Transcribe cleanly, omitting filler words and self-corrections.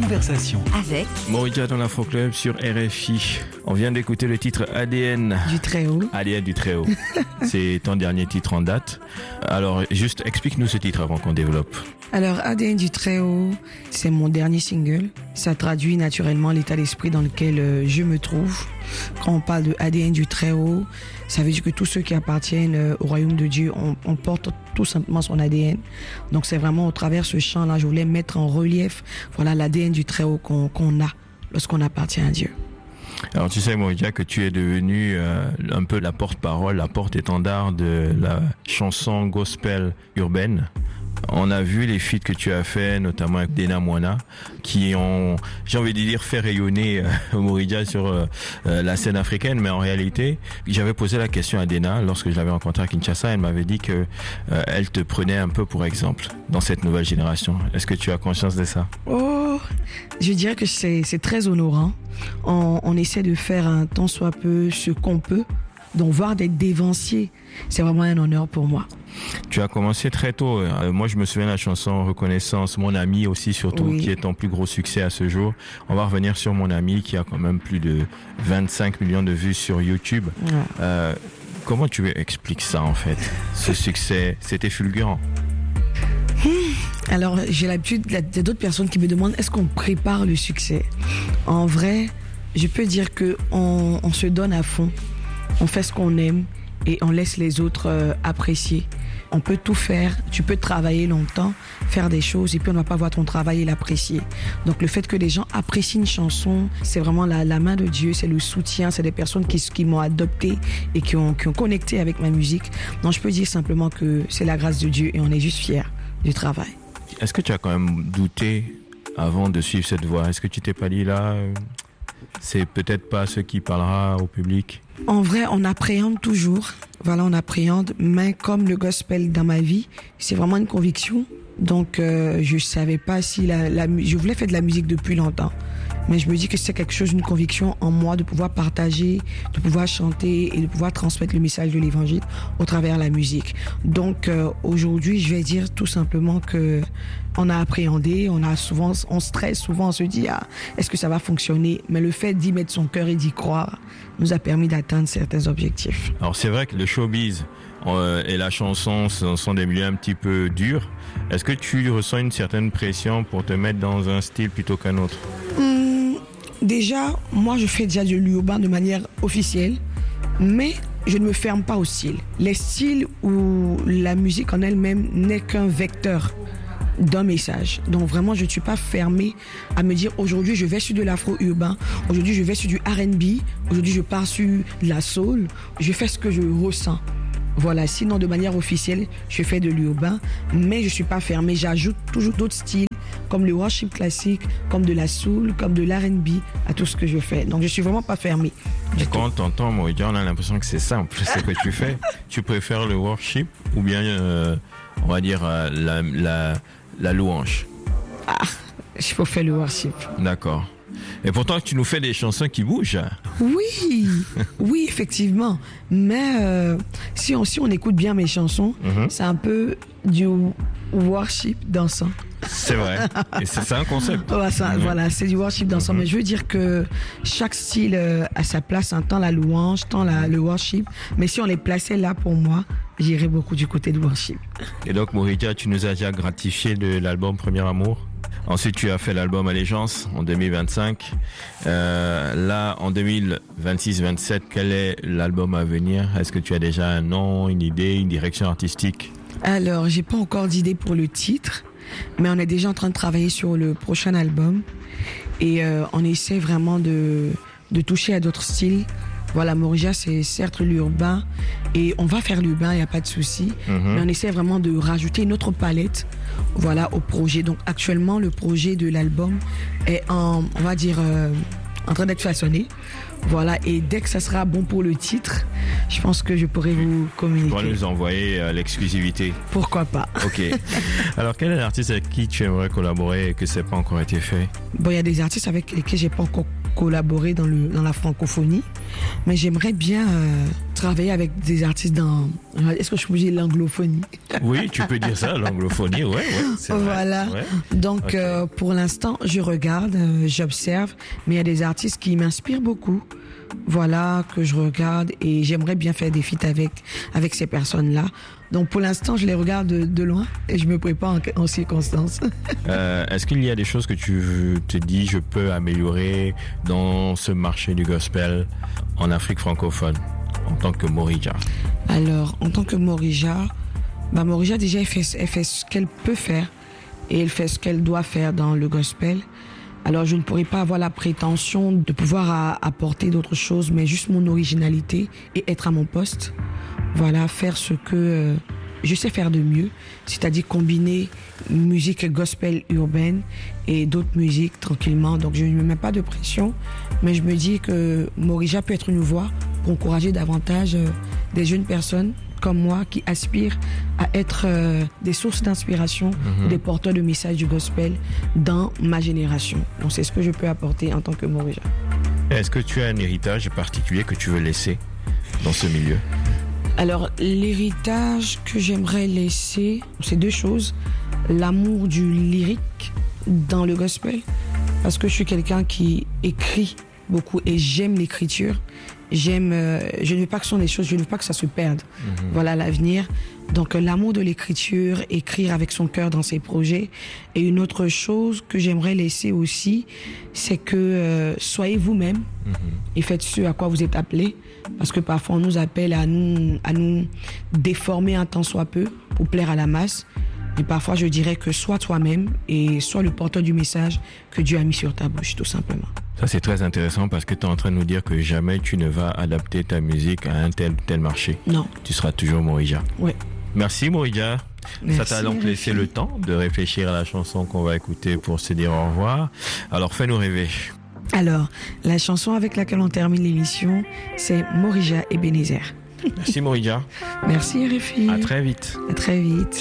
conversation. Avec Morija dans l'Afro Club sur RFI. On vient d'écouter le titre ADN. Du Très-Haut. ADN du Très-Haut. C'est ton dernier titre en date. Alors, juste explique-nous ce titre avant qu'on développe. Alors, ADN du Très-Haut, c'est mon dernier single. Ça traduit naturellement l'état d'esprit dans lequel je me trouve. Quand on parle de ADN du Très-Haut, ça veut dire que tous ceux qui appartiennent au royaume de Dieu, on porte tout simplement son ADN. Donc c'est vraiment au travers ce chant-là, je voulais mettre en relief, voilà, l'ADN du Très-Haut qu'on a lorsqu'on appartient à Dieu. Alors tu sais Morija que tu es devenu un peu la porte-parole, la porte-étendard de la chanson gospel urbaine. On a vu les feats que tu as fait, notamment avec Dena Moana, qui ont, j'ai envie de dire, fait rayonner Morija sur la scène africaine. Mais en réalité, j'avais posé la question à Dena lorsque je l'avais rencontrée à Kinshasa. Elle m'avait dit que elle te prenait un peu pour exemple dans cette nouvelle génération. Est-ce que tu as conscience de ça? Oh, je dirais que c'est très honorant. On essaie de faire un tant soit peu ce qu'on peut. Donc voir d'être dévancier, c'est vraiment un honneur pour moi. Tu as commencé très tôt. Moi, je me souviens de la chanson Reconnaissance, Mon Ami aussi surtout, oui, qui est ton plus gros succès à ce jour. On va revenir sur Mon Ami qui a quand même plus de 25 millions de vues sur YouTube. Ouais. Comment tu expliques ça en fait? Ce succès, c'était fulgurant. Alors, j'ai l'habitude, il y a d'autres personnes qui me demandent est-ce qu'on prépare le succès? En vrai, je peux dire qu'on se donne à fond. On fait ce qu'on aime et on laisse les autres apprécier. On peut tout faire, tu peux travailler longtemps, faire des choses et puis on ne va pas voir ton travail et l'apprécier. Donc le fait que les gens apprécient une chanson, c'est vraiment la main de Dieu, c'est le soutien, c'est des personnes qui m'ont adopté et qui ont connecté avec ma musique. Donc je peux dire simplement que c'est la grâce de Dieu et on est juste fiers du travail. Est-ce que tu as quand même douté avant de suivre cette voie? Est-ce que tu t'es pas dit là, c'est peut-être pas ce qui parlera au public? En vrai, on appréhende toujours. Voilà, on appréhende. Mais comme le gospel dans ma vie, c'est vraiment une conviction. Donc, je savais pas si je voulais faire de la musique depuis longtemps. Mais je me dis que c'est quelque chose, une conviction en moi de pouvoir partager, de pouvoir chanter et de pouvoir transmettre le message de l'évangile au travers de la musique. Donc, aujourd'hui, je vais dire tout simplement que on a appréhendé, on stresse souvent, on se dit, est-ce que ça va fonctionner? Mais le fait d'y mettre son cœur et d'y croire nous a permis d'atteindre certains objectifs. Alors, c'est vrai que le showbiz et la chanson sont des milieux un petit peu durs. Est-ce que tu ressens une certaine pression pour te mettre dans un style plutôt qu'un autre? Déjà, moi je fais déjà de l'urbain de manière officielle, mais je ne me ferme pas au style. Les styles ou la musique en elle-même n'est qu'un vecteur d'un message. Donc vraiment, je ne suis pas fermée à me dire aujourd'hui je vais sur de l'afro-urbain, aujourd'hui je vais sur du R&B, aujourd'hui je pars sur de la soul, je fais ce que je ressens. Voilà, sinon de manière officielle, je fais de l'urbain, mais je ne suis pas fermée. J'ajoute toujours d'autres styles, comme le worship classique, comme de la soul, comme de l'R&B, à tout ce que je fais. Donc je ne suis vraiment pas fermée. Et quand on t'entend, Morija, on a l'impression que c'est simple, ce que tu fais. Tu préfères le worship ou bien, on va dire, la louange? Je préfère le worship. D'accord. Et pourtant, tu nous fais des chansons qui bougent. Oui, effectivement. Mais si on écoute bien mes chansons, c'est un peu du worship dansant. C'est vrai. Et c'est un concept. Voilà, c'est du worship dansant. Mais je veux dire que chaque style a sa place, tant la louange, tant le worship. Mais si on les plaçait là pour moi, j'irais beaucoup du côté du worship. Et donc, Morija, tu nous as déjà gratifié de l'album Premier Amour. Ensuite, tu as fait l'album Allégeance en 2025. Là, en 2026-27, quel est l'album à venir? Est-ce que tu as déjà un nom, une idée, une direction artistique? Alors, j'ai pas encore d'idée pour le titre, mais on est déjà en train de travailler sur le prochain album. Et on essaie vraiment de toucher à d'autres styles. Voilà, Morija, c'est certes l'urbain et on va faire l'urbain, il n'y a pas de souci. Mais on essaie vraiment de rajouter une autre palette, voilà, au projet. Donc actuellement, le projet de l'album est en train d'être façonné. Voilà, et dès que ça sera bon pour le titre, je pense que je pourrai vous communiquer. Tu pourras nous envoyer l'exclusivité. Pourquoi pas. Ok. Alors, quel est l'artiste avec qui tu aimerais collaborer et que ça n'a pas encore été fait? Bon, il y a des artistes avec lesquels j'ai pas encore collaborer dans la francophonie, mais j'aimerais bien travailler avec des artistes dans... Est-ce que je peux dire l'anglophonie? Oui, tu peux dire ça, l'anglophonie, ouais, c'est vrai. Voilà. Ouais. Donc, pour l'instant, je regarde, j'observe, mais il y a des artistes qui m'inspirent beaucoup. Voilà, que je regarde et j'aimerais bien faire des feats avec ces personnes-là. Donc, pour l'instant, je les regarde de loin et je me prépare en circonstance. Est-ce qu'il y a des choses que tu te dis, je peux améliorer dans ce marché du gospel en Afrique francophone, en tant que Morija? Alors, en tant que Morija, Morija, déjà, elle fait ce qu'elle peut faire et elle fait ce qu'elle doit faire dans le gospel. Alors, je ne pourrais pas avoir la prétention de pouvoir apporter d'autres choses, mais juste mon originalité et être à mon poste. Voilà, faire ce que je sais faire de mieux, c'est-à-dire combiner musique gospel urbaine et d'autres musiques tranquillement. Donc, je ne me mets pas de pression, mais je me dis que Morija peut être une voix pour encourager davantage des jeunes personnes comme moi qui aspirent à être des sources d'inspiration, des porteurs de messages du gospel dans ma génération. Donc c'est ce que je peux apporter en tant que Morija. Est-ce que tu as un héritage particulier que tu veux laisser dans ce milieu? Alors l'héritage que j'aimerais laisser, c'est deux choses. L'amour du lyrique dans le gospel, parce que je suis quelqu'un qui écrit beaucoup et j'aime l'écriture. Je ne veux pas que ce soit des choses, je ne veux pas que ça se perde. Voilà l'avenir. Donc l'amour de l'écriture, écrire avec son cœur dans ses projets. Et une autre chose que j'aimerais laisser aussi, c'est que soyez vous-même et faites ce à quoi vous êtes appelés. Parce que parfois on nous appelle à nous déformer un tant soit peu pour plaire à la masse. Et parfois je dirais que sois toi-même et sois le porteur du message que Dieu a mis sur ta bouche, tout simplement. Ça, c'est très intéressant parce que tu es en train de nous dire que jamais tu ne vas adapter ta musique à un tel marché. Non. Tu seras toujours Morija. Oui. Merci Morija. Merci, ça t'a donc laissé le temps de réfléchir à la chanson qu'on va écouter pour se dire au revoir. Alors, fais-nous rêver. Alors, la chanson avec laquelle on termine l'émission, c'est Morija Ebenezer. Merci Morija. Merci RFI. À très vite. À très vite.